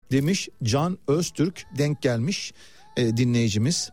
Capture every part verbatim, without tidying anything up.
demiş Can Öztürk, denk gelmiş e, dinleyicimiz.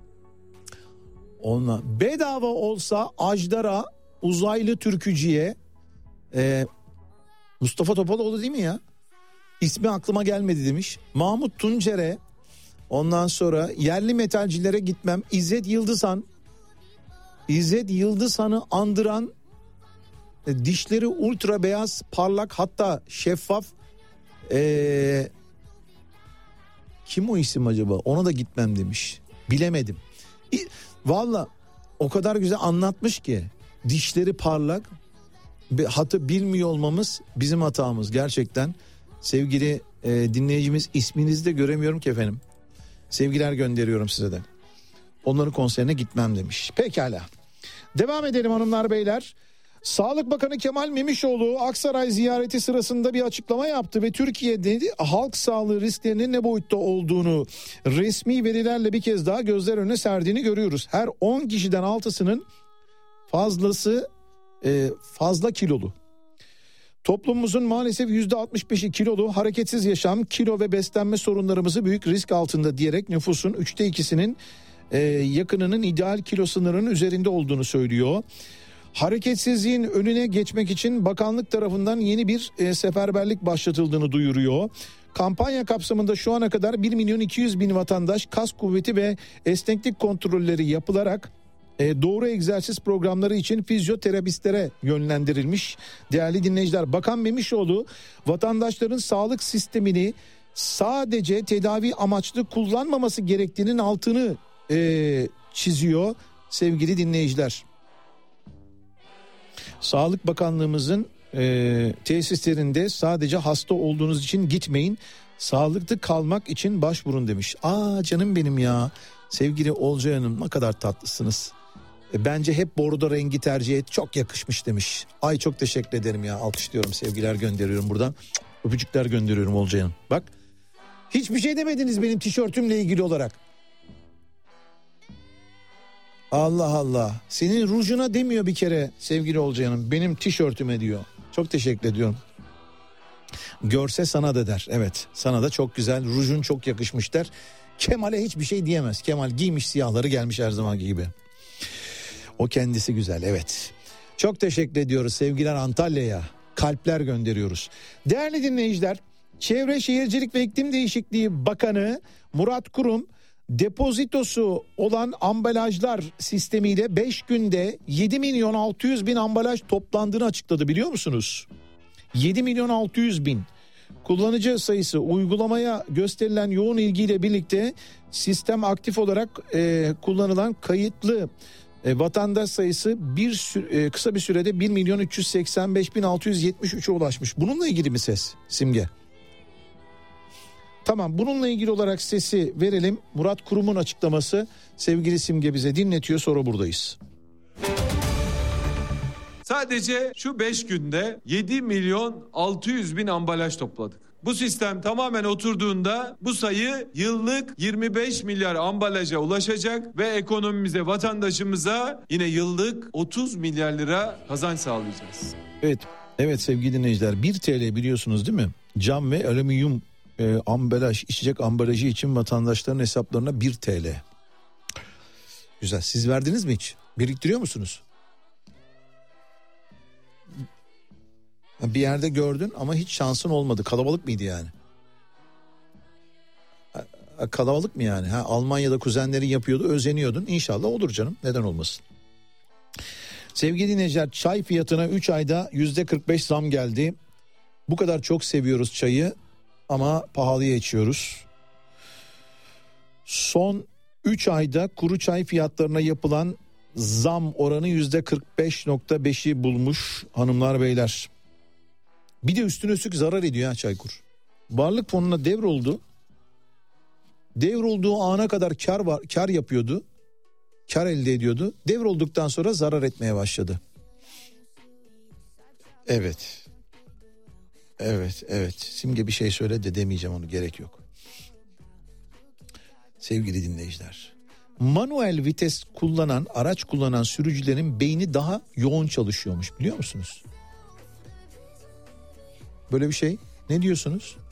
Onunla bedava olsa Ajdar'a, uzaylı türkücüye, e, Mustafa Topaloğlu değil mi ya? İsmi aklıma gelmedi demiş. Mahmut Tuncer'e, ondan sonra yerli metalcilere gitmem. İzzet Yıldızhan, İzzet Yıldızhan'ı andıran e, dişleri ultra beyaz, parlak, hatta şeffaf. E, kim o isim acaba? Ona da gitmem demiş. Bilemedim. Valla o kadar güzel anlatmış ki, dişleri parlak. Hatı bilmiyor olmamız bizim hatamız gerçekten. Sevgili e, dinleyicimiz, isminizi de göremiyorum ki efendim. Sevgiler gönderiyorum size de. Onların konserine gitmem demiş. Pekala. Devam edelim hanımlar beyler. Sağlık Bakanı Kemal Memişoğlu Aksaray ziyareti sırasında bir açıklama yaptı ve Türkiye'de halk sağlığı risklerinin ne boyutta olduğunu resmi verilerle bir kez daha gözler önüne serdiğini görüyoruz. Her on kişiden altısının fazlası e, fazla kilolu. Toplumumuzun maalesef yüzde altmış beşi kilolu, hareketsiz yaşam, kilo ve beslenme sorunlarımızı büyük risk altında diyerek nüfusun üçte ikisinin e, yakınının ideal kilo sınırının üzerinde olduğunu söylüyor. Hareketsizliğin önüne geçmek için bakanlık tarafından yeni bir e, seferberlik başlatıldığını duyuruyor. Kampanya kapsamında şu ana kadar bir milyon iki yüz bin vatandaş kas kuvveti ve esneklik kontrolleri yapılarak e, doğru egzersiz programları için fizyoterapistlere yönlendirilmiş. Değerli dinleyiciler, Bakan Memişoğlu vatandaşların sağlık sistemini sadece tedavi amaçlı kullanmaması gerektiğinin altını e, çiziyor sevgili dinleyiciler. Sağlık Bakanlığımızın e, tesislerinde sadece hasta olduğunuz için gitmeyin, sağlıklı kalmak için başvurun demiş. Aa canım benim ya, sevgili Olcay Hanım, ne kadar tatlısınız. E, bence hep bordo rengi tercih et, çok yakışmış demiş. Ay çok teşekkür ederim ya, alkışlıyorum, sevgiler gönderiyorum buradan. Öpücükler gönderiyorum Olcay Hanım. Bak, hiçbir şey demediniz benim tişörtümle ilgili olarak. Allah Allah, senin rujuna demiyor bir kere sevgili Olcay Hanım, benim tişörtüme diyor. Çok teşekkür ediyorum. Görse sana da der. Evet, sana da çok güzel, rujun çok yakışmış der. Kemal'e hiçbir şey diyemez. Kemal giymiş siyahları, gelmiş her zamanki gibi. O kendisi güzel, evet. Çok teşekkür ediyoruz, sevgiler Antalya'ya. Kalpler gönderiyoruz. Değerli dinleyiciler, Çevre Şehircilik ve İklim Değişikliği Bakanı Murat Kurum, depozitosu olan ambalajlar sistemiyle beş günde yedi milyon altı yüz bin ambalaj toplandığını açıkladı, biliyor musunuz? yedi milyon altı yüz bin. Kullanıcı sayısı uygulamaya gösterilen yoğun ilgiyle birlikte sistem aktif olarak e, kullanılan kayıtlı e, vatandaş sayısı bir sü- e, kısa bir sürede bir milyon üç yüz seksen beş bin altı yüz yetmiş üçe ulaşmış. Bununla ilgili mi ses Simge? Tamam, bununla ilgili olarak sesi verelim. Murat Kurum'un açıklaması, sevgili Simge bize dinletiyor, sonra buradayız. Sadece şu beş günde yedi milyon altı yüz bin ambalaj topladık. Bu sistem tamamen oturduğunda bu sayı yıllık yirmi beş milyar ambalaja ulaşacak ve ekonomimize, vatandaşımıza yine yıllık otuz milyar lira kazanç sağlayacağız. Evet, evet sevgili dinleyiciler, bir TL biliyorsunuz değil mi? Cam ve alüminyum e, ambalaj, içecek ambalajı için vatandaşların hesaplarına bir TL. Güzel, siz verdiniz mi hiç? Biriktiriyor musunuz? Bir yerde gördün ama hiç şansın olmadı. Kalabalık mıydı yani? Kalabalık mı yani? Ha, Almanya'da kuzenlerin yapıyordu, özeniyordun. İnşallah olur canım. Neden olmasın? Sevgili dinleyiciler, çay fiyatına üç ayda yüzde kırk beş zam geldi. Bu kadar çok seviyoruz çayı ama pahalıya içiyoruz. Son üç ayda kuru çay fiyatlarına yapılan zam oranı yüzde kırk beş nokta beşi bulmuş hanımlar beyler. Bir de üstüne üstlük zarar ediyor ha Çaykur. Varlık fonuna devroldu. Devrolduğu ana kadar kar var, kar yapıyordu. Kar elde ediyordu. Devrolduktan sonra zarar etmeye başladı. Evet. Evet, evet. Simge bir şey söyle de demeyeceğim onu, gerek yok. Sevgili dinleyiciler, manuel vites kullanan, araç kullanan sürücülerin beyni daha yoğun çalışıyormuş, biliyor musunuz? Böyle bir şey. Ne diyorsunuz?